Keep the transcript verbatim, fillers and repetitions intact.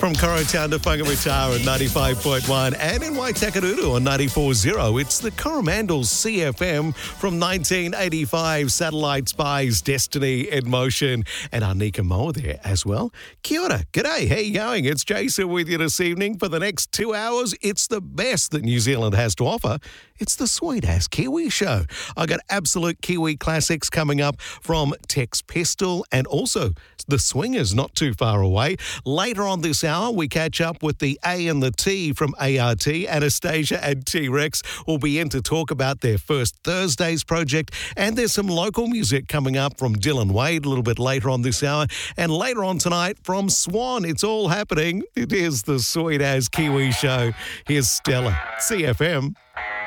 From Corotown to Whangamatā on ninety-five point one and in Waitakere on ninety-four point zero, it's the Coromandel C F M from nineteen eighty-five. Satellite Spies, Destiny in Motion, and Arnika Moa there as well. Kia ora, g'day, how you going? It's Jason with you this evening. For the next two hours, it's the best that New Zealand has to offer. It's the Sweet As Kiwi Show. I got absolute Kiwi classics coming up from Tex Pestle and also the Swingers not too far away. Later on this hour, we catch up with the A and the T from A R T. Anastasia and T-Rex will be in to talk about their First Thursdays project, and there's some local music coming up from Dylan Wade a little bit later on this hour, and later on tonight from Swan. It's all happening. It is the Sweet As Kiwi Show. Here's Stella, C F M.